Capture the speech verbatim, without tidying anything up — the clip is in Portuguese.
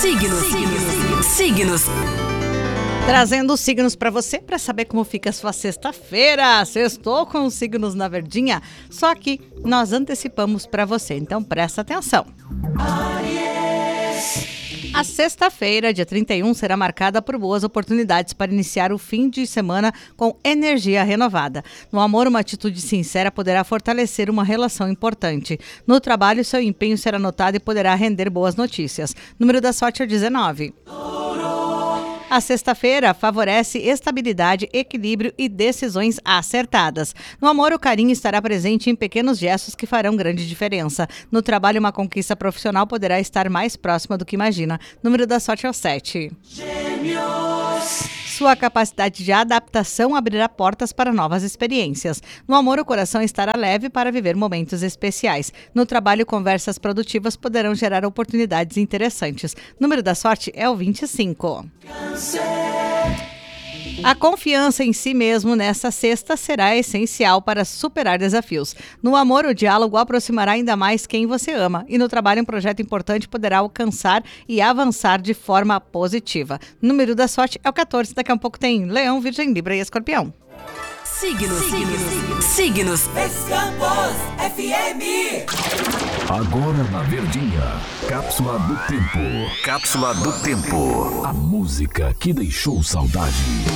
Signos, signos, signos. Trazendo os signos para você, para saber como fica a sua sexta-feira. Sextou com os signos na verdinha, só que nós antecipamos para você, então presta atenção. A sexta-feira, dia trinta e um, será marcada por boas oportunidades para iniciar o fim de semana com energia renovada. No amor, uma atitude sincera poderá fortalecer uma relação importante. No trabalho, seu empenho será notado e poderá render boas notícias. Número da sorte é o dezenove. A sexta-feira favorece estabilidade, equilíbrio e decisões acertadas. No amor, o carinho estará presente em pequenos gestos que farão grande diferença. No trabalho, uma conquista profissional poderá estar mais próxima do que imagina. Número da sorte é o sete. Gêmeos. Sua capacidade de adaptação abrirá portas para novas experiências. No amor, o coração estará leve para viver momentos especiais. No trabalho, conversas produtivas poderão gerar oportunidades interessantes. Número da sorte é o vinte e cinco. A confiança em si mesmo nessa sexta será essencial para superar desafios. No amor, o diálogo aproximará ainda mais quem você ama. E no trabalho, um projeto importante poderá alcançar e avançar de forma positiva. Número da sorte é o quatorze. Daqui a um pouco tem Leão, Virgem, Libra e Escorpião. Signos, signos, signos. Campos F M. Agora na verdinha, Cápsula do Tempo. Cápsula do Tempo. A música que deixou saudade.